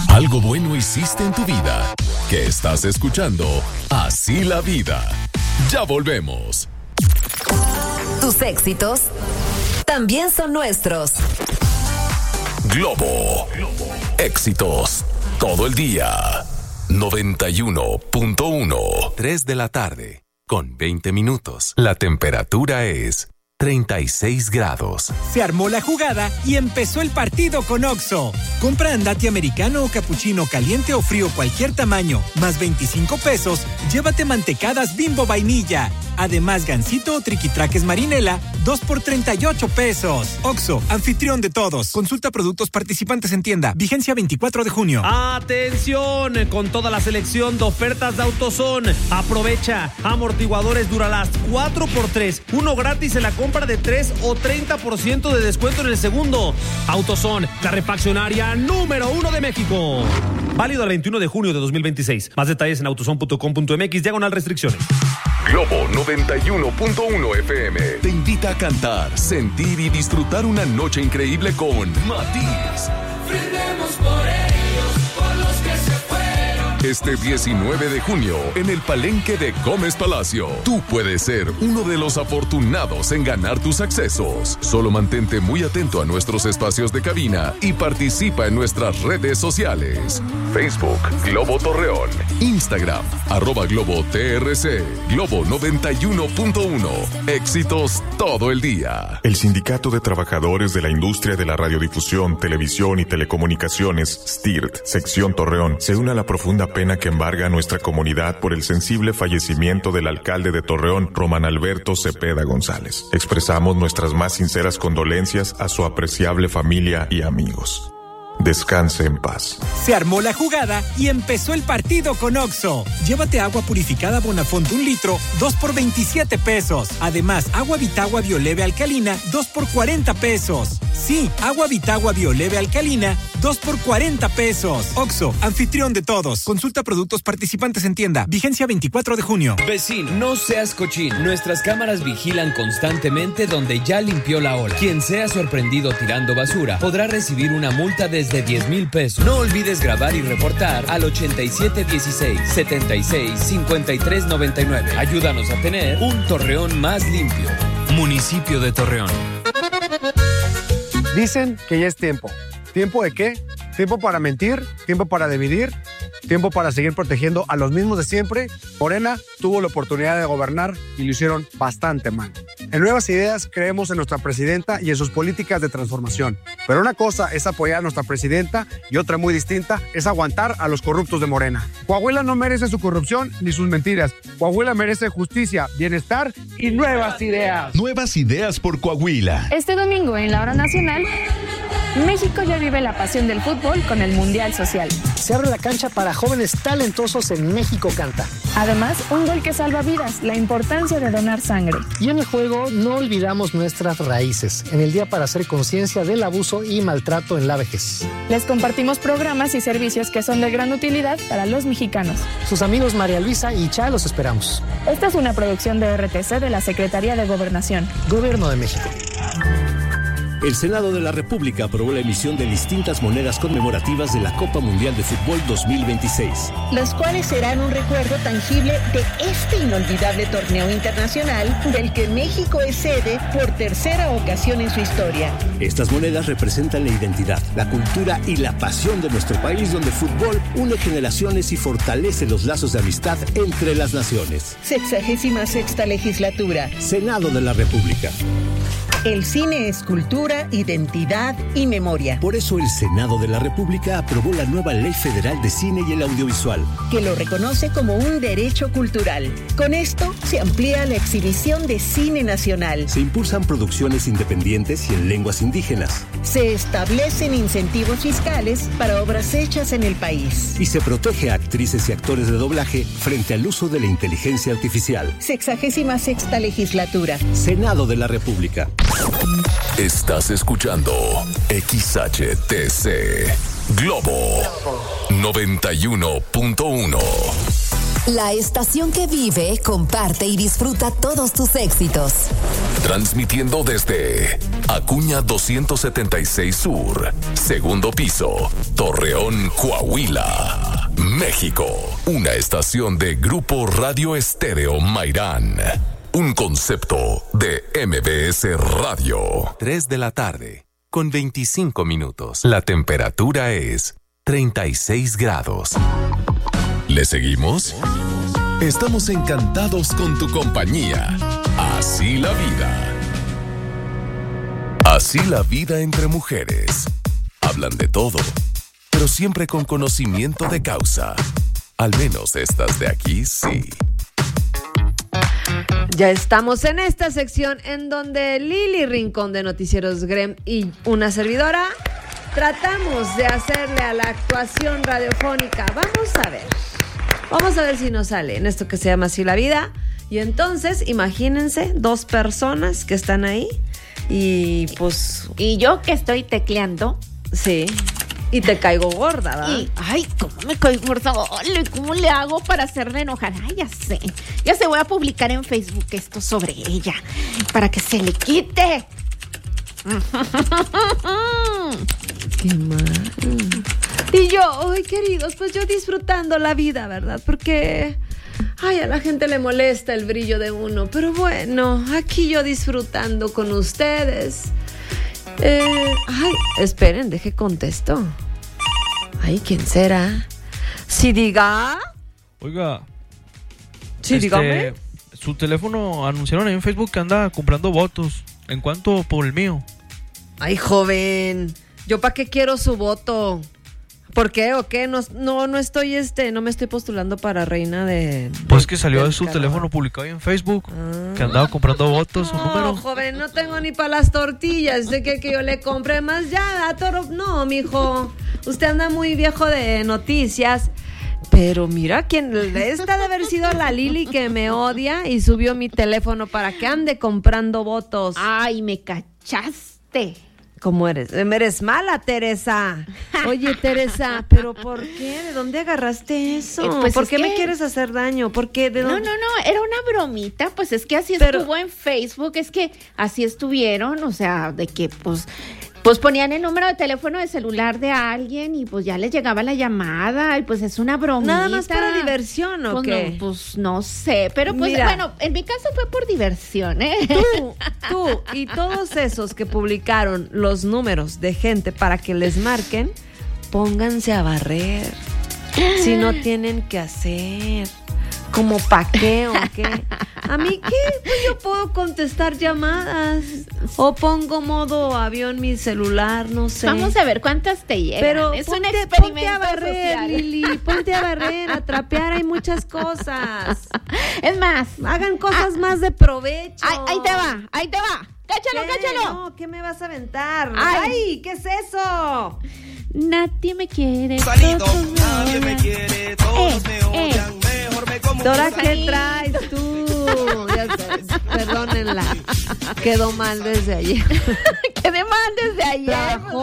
Algo bueno hiciste en tu vida. Que estás escuchando Así la Vida. Ya volvemos. Tus éxitos también son nuestros. Globo. Éxitos todo el día. 91.1. 3 de la tarde, con 20 minutos. La temperatura es 36 grados. Se armó la jugada y empezó el partido con OXXO. Compra andati americano o capuchino caliente o frío cualquier tamaño, más 25 pesos, llévate mantecadas Bimbo vainilla. Además, gansito o triquitraques marinela, 2 por 38 pesos. OXXO, anfitrión de todos. Consulta productos participantes en tienda. Vigencia 24 de junio. ¡Atención! Con toda la selección de ofertas de AutoZone. Aprovecha. Amortiguadores Duralast 4x3. Uno gratis en la compra de 3 o 30% de descuento en el segundo. AutoZone, la refaccionaria número 1 de México. Válido el 21 de junio de 2026. Más detalles en autozone.com.mx/restricciones. Globo 91.1 FM te invita a cantar, sentir y disfrutar una noche increíble con Matiz. Brindemos por ellos, por los que se fueron. Este 19 de junio, en el Palenque de Gómez Palacio, tú puedes ser uno de los afortunados en ganar tus accesos. Solo mantente muy atento a nuestros espacios de cabina y participa en nuestras redes sociales. Facebook, Globo Torreón. Instagram, @GloboTRC. Globo 91.1. Éxitos todo el día. El Sindicato de Trabajadores de la Industria de la Radiodifusión, Televisión y Telecomunicaciones, STIRT, Sección Torreón, se une a la profunda pena que embarga a nuestra comunidad por el sensible fallecimiento del alcalde de Torreón, Román Alberto Cepeda González. Expresamos nuestras más sinceras condolencias a su apreciable familia y amigos. Descanse en paz. Se armó la jugada y empezó el partido con OXXO. Llévate agua purificada Bonafont 1 litro, 2 por 27 pesos. Además, agua Vitagua Bioleve alcalina, 2 por 40 pesos. Sí, agua Vitagua Bioleve alcalina, 2 por 40 pesos. OXXO, anfitrión de todos. Consulta productos participantes en tienda. Vigencia 24 de junio. Vecino, no seas cochín. Nuestras cámaras vigilan constantemente donde ya limpió la ola. Quien sea sorprendido tirando basura podrá recibir una multa desde 10,000 pesos. No olvides grabar y reportar al 8716-765399. Ayúdanos a tener un Torreón más limpio. Municipio de Torreón. Dicen que ya es tiempo. ¿Tiempo de qué? Tiempo para mentir, tiempo para dividir, tiempo para seguir protegiendo a los mismos de siempre. Morena tuvo la oportunidad de gobernar y lo hicieron bastante mal. En Nuevas Ideas creemos en nuestra presidenta y en sus políticas de transformación. Pero una cosa es apoyar a nuestra presidenta y otra muy distinta es aguantar a los corruptos de Morena. Coahuila no merece su corrupción ni sus mentiras. Coahuila merece justicia, bienestar y nuevas ideas. Nuevas ideas por Coahuila. Este domingo en la hora nacional, México ya vive la pasión del fútbol con el Mundial Social. Se abre la cancha para jóvenes talentosos en México Canta. Además, un gol que salva vidas, la importancia de donar sangre. Y en el juego no olvidamos nuestras raíces, en el día para hacer conciencia del abuso y maltrato en la vejez. Les compartimos programas y servicios que son de gran utilidad para los mexicanos. Sus amigos María Luisa y Cha los esperamos. Esta es una producción de RTC de la Secretaría de Gobernación. Gobierno de México. El Senado de la República aprobó la emisión de distintas monedas conmemorativas de la Copa Mundial de Fútbol 2026. Los cuales serán un recuerdo tangible de este inolvidable torneo internacional del que México es sede por tercera ocasión en su historia. Estas monedas representan la identidad, la cultura y la pasión de nuestro país, donde el fútbol une generaciones y fortalece los lazos de amistad entre las naciones. 66ª legislatura. Senado de la República. El cine es cultura, identidad y memoria. Por eso el Senado de la República aprobó la nueva Ley Federal de Cine y el Audiovisual, que lo reconoce como un derecho cultural. Con esto se amplía la exhibición de cine nacional. Se impulsan producciones independientes y en lenguas indígenas. Se establecen incentivos fiscales para obras hechas en el país. Y se protege a actrices y actores de doblaje frente al uso de la inteligencia artificial. 66ª legislatura. Senado de la República. Estás escuchando XHTC Globo 91.1. La estación que vive, comparte y disfruta todos tus éxitos. Transmitiendo desde Acuña 276 Sur, segundo piso, Torreón, Coahuila, México. Una estación de Grupo Radio Estéreo Mairán. Un concepto de MBS Radio. 3 de la tarde, con 25 minutos. La temperatura es 36 grados. ¿Le seguimos? Estamos encantados con tu compañía. Así la vida. Así la vida entre mujeres. Hablan de todo, pero siempre con conocimiento de causa. Al menos estas de aquí, sí. Ya estamos en esta sección en donde Lili Rincón de Noticieros Grem y una servidora tratamos de hacerle a la actuación radiofónica. Vamos a ver si nos sale en esto que se llama Así la vida. Y entonces, imagínense, 2 personas que están ahí y pues... Y yo que estoy tecleando. Sí. Y te caigo gorda, ¿verdad? Ay, ¿cómo me caigo gorda? ¿Cómo le hago para hacerla enojar? Ay, ya sé, voy a publicar en Facebook esto sobre ella, para que se le quite. Qué mal. Y yo, ay, queridos, pues yo disfrutando la vida, ¿verdad? Porque, ay, a la gente le molesta el brillo de uno, pero bueno, aquí yo disfrutando con ustedes. Ay, esperen, deje contesto. Ay, ¿quién será? ¿Sí diga? Oiga. Sí, dígame. Su teléfono anunciaron ahí en Facebook que anda comprando votos. ¿En cuánto por el mío? Ay, joven, ¿yo para qué quiero su voto? ¿Por qué o qué? No estoy, no me estoy postulando para reina de... Pues que salió de su teléfono publicado ahí en Facebook, que andaba comprando votos, un número. No, joven, no tengo ni para las tortillas, ¿de qué que yo le compré más ya? No, mijo, usted anda muy viejo de noticias. Pero mira, esta de haber sido la Lili que me odia y subió mi teléfono para que ande comprando votos. Ay, me cachaste. ¿Cómo eres? Eres mala, Teresa. Oye, Teresa, ¿pero por qué? ¿De dónde agarraste eso? Pues ¿Por qué me quieres hacer daño? ¿Por qué? ¿De dónde? No, era una bromita, pues es que así estuvo en Facebook, es que así estuvieron, o sea, de que pues ponían el número de teléfono de celular de alguien y pues ya les llegaba la llamada y pues es una bromita. ¿Nada más para diversión o qué? Pues no sé, pero pues mira, bueno, en mi caso fue por diversión, ¿eh? Tú y todos esos que publicaron los números de gente para que les marquen, pónganse a barrer. Si no tienen que hacer. ¿Como pa' qué o qué? ¿A mí qué? Pues yo puedo contestar llamadas. O pongo modo avión mi celular, no sé. Vamos a ver cuántas te llegan. Pero es un experimento ponte a barrer, social. Lili. Ponte a barrer, a trapear, hay muchas cosas. Es más, hagan cosas más de provecho. Ahí te va. Cáchalo. No, ¿qué me vas a aventar? Ay, ¿qué es eso? Nadie me quiere. Nadie me quiere, todos me odian, mejor me como. Dora, ¿qué traes tú? Ya sé, perdónenla. Quedó mal desde ayer. Quedé mal desde ayer.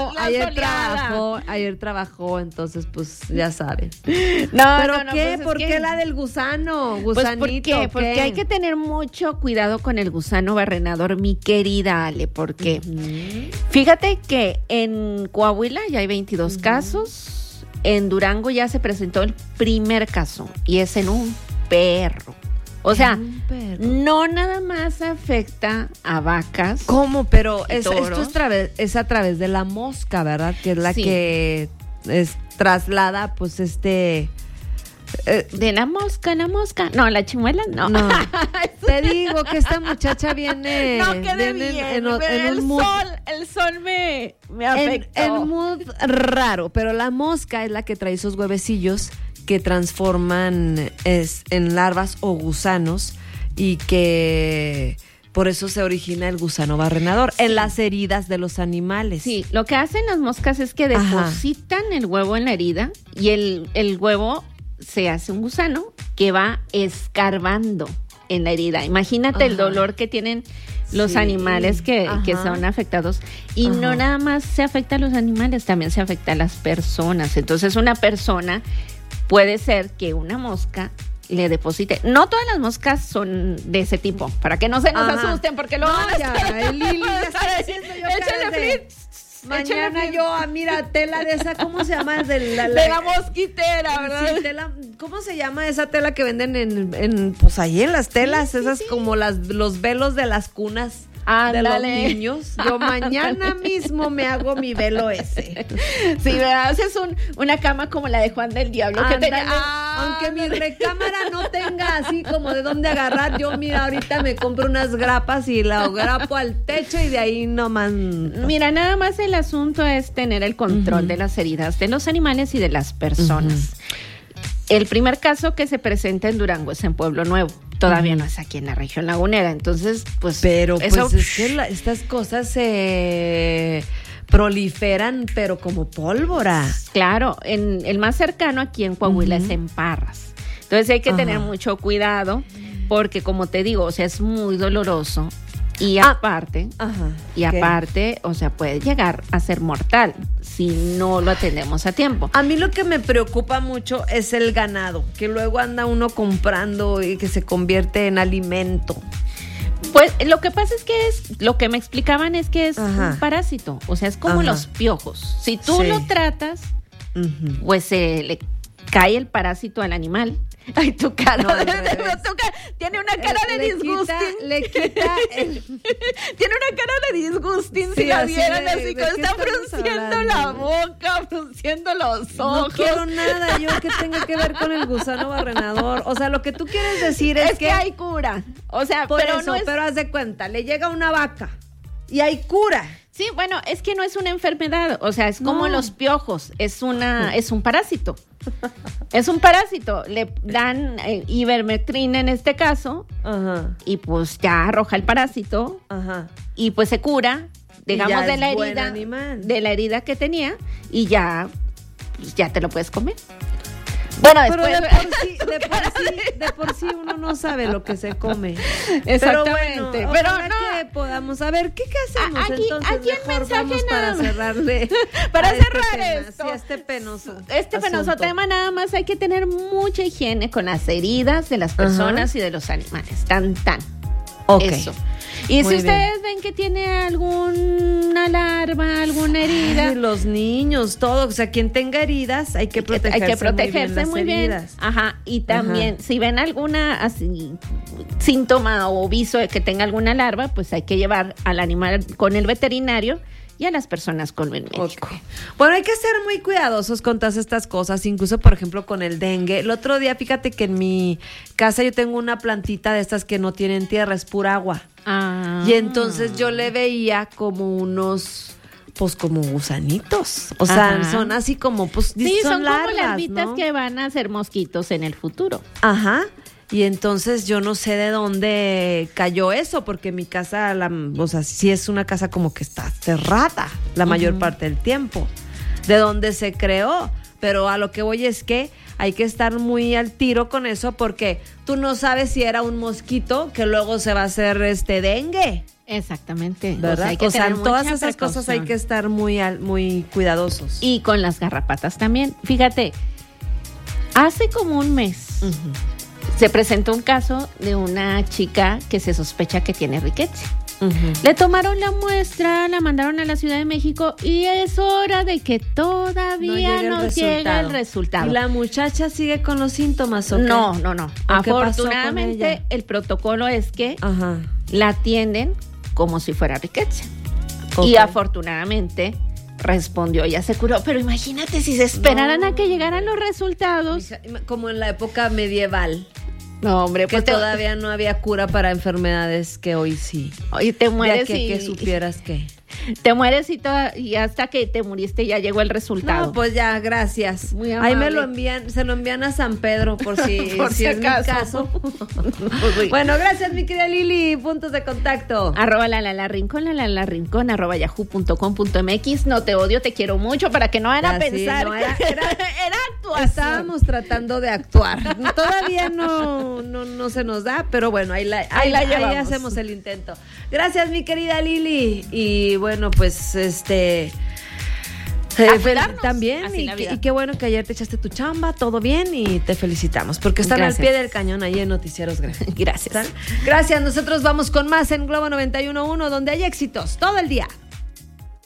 Ayer trabajó, entonces pues ya saben. No, ¿pero no, qué? pues ¿Por qué la del gusano? ¿Gusanito? Pues, ¿por qué? Porque hay que tener mucho cuidado con el gusano barrenador, mi querida Ale, porque fíjate que en Coahuila ya hay 22 casos, en Durango ya se presentó el primer caso y es en un perro. O sea, no nada más afecta a vacas. ¿Cómo? Pero esto es a través de la mosca, ¿verdad? Que es la que traslada, pues, de la mosca. No, la chimuela no. Te digo que esta muchacha viene... No, quedé bien. El sol me afectó. En mood raro, pero la mosca es la que trae esos huevecillos que transforman en larvas o gusanos y que por eso se origina el gusano barrenador en las heridas de los animales. Sí, lo que hacen las moscas es que depositan el huevo en la herida y el huevo se hace un gusano que va escarbando en la herida. Imagínate el dolor que tienen los animales que son afectados. Y no nada más se afecta a los animales, también se afecta a las personas. Entonces una persona puede ser que una mosca le deposite. No todas las moscas son de ese tipo, para que no se nos asusten, porque luego Lili ya está diciendo yo que mañana yo, mira, tela de esa, ¿cómo se llama? De la mosquitera, ¿verdad? Sí, ¿cómo se llama esa tela que venden pues ahí en las telas? Sí, esas como los velos de las cunas. De los niños. Yo mañana mismo me hago mi velo ese. Sí, ¿verdad? Haces una cama como la de Juan del Diablo. Que tenía, aunque mi recámara no tenga así como de dónde agarrar, yo mira, ahorita me compro unas grapas y la grapo al techo y de ahí nomás. Mira, nada más el asunto es tener el control de las heridas de los animales y de las personas. El primer caso que se presenta en Durango es en Pueblo Nuevo. Todavía no es aquí en la región lagunera, entonces, pues... Pero eso, pues es que estas cosas se proliferan, pero como pólvora. Claro, el más cercano aquí en Coahuila es en Parras. Entonces hay que tener mucho cuidado, porque como te digo, o sea, es muy doloroso. Y aparte, o sea, puede llegar a ser mortal si no lo atendemos a tiempo. A mí lo que me preocupa mucho es el ganado, que luego anda uno comprando y que se convierte en alimento. Pues lo que pasa es que lo que me explicaban es que es un parásito, o sea, es como los piojos. Si tú lo tratas, pues se le cae el parásito al animal. Ay, tu cara. No, tiene una cara de disgusting. Tiene una cara de disgusting. Si la vieran así, que está frunciendo la boca, frunciendo los ojos. No quiero nada yo que tenga que ver con el gusano barrenador. O sea, lo que tú quieres decir es que hay cura. O sea, pero haz de cuenta, le llega una vaca y hay cura. Sí, bueno, es que no es una enfermedad, o sea, es como los piojos, es un parásito. Es un parásito, le dan ivermectrina en este caso, y pues ya arroja el parásito, y pues se cura, digamos, de la herida que tenía, y ya, pues ya te lo puedes comer. Bueno, después de por sí uno no sabe lo que se come. Exactamente. Pero no que podamos saber qué hacemos aquí el mensaje para cerrarle para cerrar esto. Sí, este penoso tema. Nada más hay que tener mucha higiene con las heridas de las personas y de los animales. Eso. Y muy si ustedes ven que tiene alguna larva, alguna herida. Ay, los niños, todo. O sea, quien tenga heridas, hay que protegerse muy bien. Ajá. Y también, si ven alguna síntoma o viso de que tenga alguna larva, pues hay que llevar al animal con el veterinario y a las personas con el médico. Bueno, hay que ser muy cuidadosos con todas estas cosas, incluso, por ejemplo, con el dengue. El otro día, fíjate que en mi casa yo tengo una plantita de estas que no tienen tierra, es pura agua. Y entonces yo le veía como unos, pues como gusanitos. O sea, son así como, pues, son larvas, como larvitas, ¿no? Que van a ser mosquitos en el futuro. Y entonces yo no sé de dónde cayó eso, porque mi casa, o sea, sí es una casa como que está cerrada la mayor parte del tiempo. De dónde se creó. Pero a lo que voy es que hay que estar muy al tiro con eso, porque tú no sabes si era un mosquito que luego se va a hacer dengue. Exactamente. ¿Verdad? O sea, en todas esas cosas hay que estar muy cuidadosos. Y con las garrapatas también. Fíjate, hace como un mes se presentó un caso de una chica que se sospecha que tiene riqueza. Le tomaron la muestra, la mandaron a la Ciudad de México y es hora de que todavía no llega el resultado. ¿Y la muchacha sigue con los síntomas o qué? No. Afortunadamente el protocolo es que la atienden como si fuera riqueza. Y afortunadamente respondió, ya se curó. Pero imagínate si se esperaran a que llegaran los resultados. Como en la época medieval. No, hombre, que todavía no había cura para enfermedades que hoy sí. Oye, te mueres que supieras que te mueres y hasta que te muriste ya llegó el resultado. No, pues ya, gracias. Muy amable. Ahí me lo envían, se lo envían a San Pedro por si es mi caso. Bueno, gracias, mi querida Lili. Puntos de contacto. @rincón, @rincón, @yahoo.com.mx. No te odio, te quiero mucho, para que no van a pensar era actuación. Estábamos tratando de actuar. Todavía no se nos da, pero bueno, ahí hacemos el intento. Gracias, mi querida Lili. Y bueno, pues También, y qué bueno que ayer te echaste tu chamba, todo bien y te felicitamos, porque están al pie del cañón ahí en Noticieros Grecia. Gracias. Gracias, nosotros vamos con más en Globo 91.1, donde hay éxitos todo el día.